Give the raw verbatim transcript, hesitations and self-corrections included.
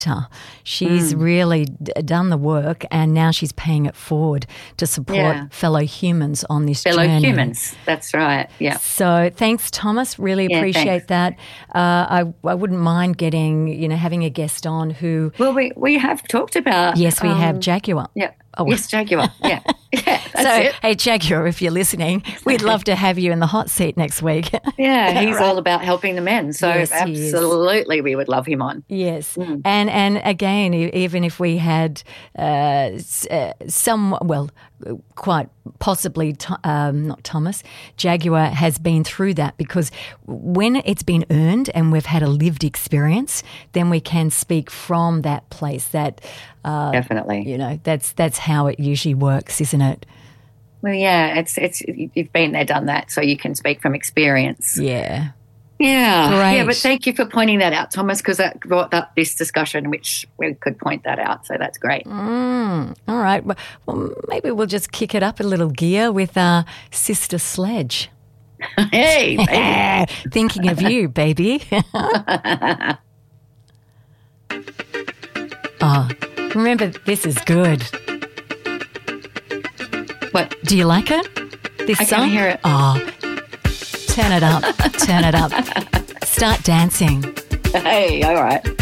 She's mm. really d- done the work, and now she's paying it forward to support yeah. fellow humans on this fellow journey. Fellow humans, that's right, yeah. So thanks, Thomas. Really yeah, appreciate thanks. that. Uh, I, I wouldn't mind getting, you know, having a guest on who... Well, we, we have talked about... Yes, we um, have Jaguar. Yeah. Oh, yes, Jaguar, yeah. yeah that's so, it. hey, Jaguar, if you're listening, we'd love to have you in the hot seat next week. yeah, he's right. all about helping the men, so yes, absolutely we would love him on. Yes, mm. and and again, even if we had uh, some, well, quite possibly, um, not Thomas, Jaguar has been through that, because when it's been earned and we've had a lived experience, then we can speak from that place. That uh, definitely, you know, that's that's how it usually works, isn't it? Well, yeah, it's it's you've been there, done that, so you can speak from experience. Yeah. Yeah, Great. yeah, but thank you for pointing that out, Thomas, because that brought up this discussion, which we could point that out, so that's great. Mm, all right. Well, maybe we'll just kick it up a little gear with uh, Sister Sledge. Hey, baby. Thinking of you, baby. Oh, remember, this is good. What? Do you like it? This I song? can't hear it. Oh, turn it up, turn it up. Start dancing. Hey, all right.